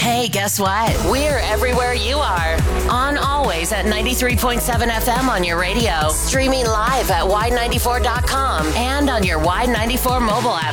Hey, guess what? We're everywhere you are. On always at 93.7 FM on your radio. Streaming live at Y94.com and on your Y94 mobile app